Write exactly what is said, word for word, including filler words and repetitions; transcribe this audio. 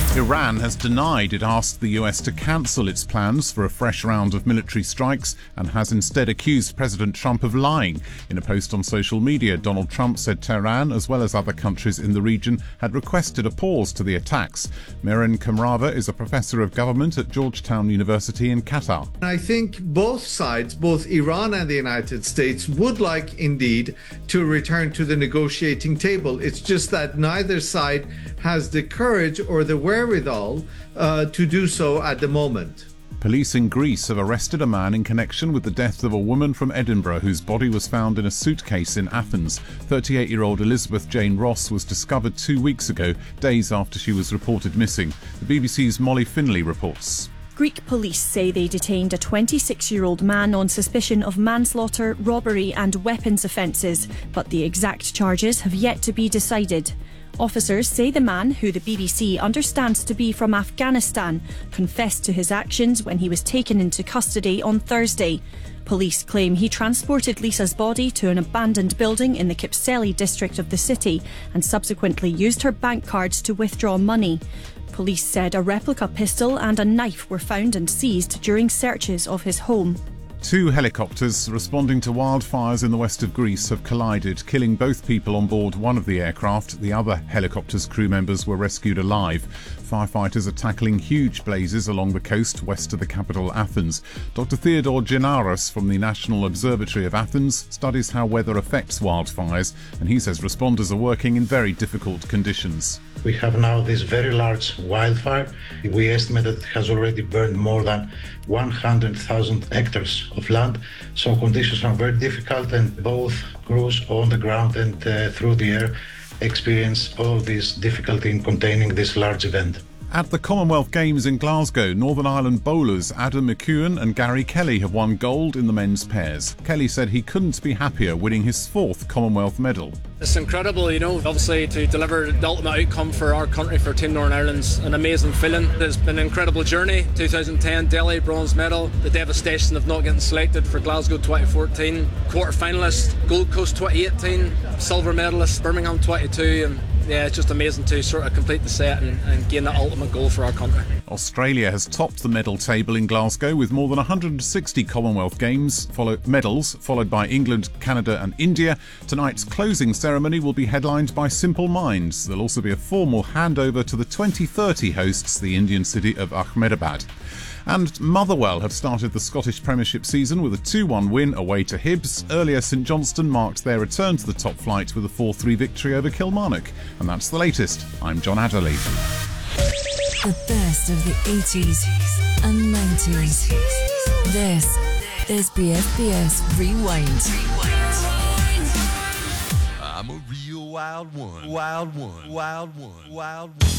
Iran has denied it asked the U S to cancel its plans for a fresh round of military strikes and has instead accused President Trump of lying. In a post on social media, Donald Trump said Tehran, as well as other countries in the region, had requested a pause to the attacks. Miran Kamrava is a professor of government at Georgetown University in Qatar. I think both sides, both Iran and the United States, would like indeed to return to the negotiating table. It's just that neither side has the courage or the wherewithal uh, to do so at the moment. Police in Greece have arrested a man in connection with the death of a woman from Edinburgh whose body was found in a suitcase in Athens. thirty-eight-year-old Elizabeth Jane Ross was discovered two weeks ago, days after she was reported missing. The B B C's Molly Finlay reports. Greek police say they detained a twenty-six-year-old man on suspicion of manslaughter, robbery and weapons offences, but the exact charges have yet to be decided. Officers say the man, who the B B C understands to be from Afghanistan, confessed to his actions when he was taken into custody on Thursday. Police claim he transported Lisa's body to an abandoned building in the Kypseli district of the city and subsequently used her bank cards to withdraw money. Police said a replica pistol and a knife were found and seized during searches of his home. Two helicopters responding to wildfires in the west of Greece have collided, killing both people on board one of the aircraft. The other helicopter's crew members were rescued alive. Firefighters are tackling huge blazes along the coast west of the capital, Athens. Doctor Theodore Genaros from the National Observatory of Athens studies how weather affects wildfires, and he says responders are working in very difficult conditions. We have now this very large wildfire. We estimate that it has already burned more than one hundred thousand hectares of land. So conditions are very difficult, and both crews on the ground and uh, through the air experience all this difficulty in containing this large event. At the Commonwealth Games in Glasgow, Northern Ireland bowlers Adam McEwen and Gary Kelly have won gold in the men's pairs. Kelly said he couldn't be happier winning his fourth Commonwealth medal. It's incredible, you know, obviously to deliver the ultimate outcome for our country, for Team Northern Ireland's an amazing feeling. It's been an incredible journey. two thousand ten Delhi bronze medal, the devastation of not getting selected for Glasgow twenty fourteen, quarter finalist Gold Coast twenty eighteen, silver medalist Birmingham twenty-two, and yeah, it's just amazing to sort of complete the set and, and gain that ultimate goal for our country. Australia has topped the medal table in Glasgow with more than one hundred sixty Commonwealth Games follow- medals, followed by England, Canada and India. Tonight's closing ceremony will be headlined by Simple Minds. There'll also be a formal handover to the twenty thirty hosts, the Indian city of Ahmedabad. And Motherwell have started the Scottish Premiership season with a two one win away to Hibs. Earlier, St Johnstone marked their return to the top flight with a four three victory over Kilmarnock. And that's the latest. I'm John Adderley. The best of the eighties and nineties. This is B F B S Rewind. I'm a real wild one. Wild one. Wild one. Wild one.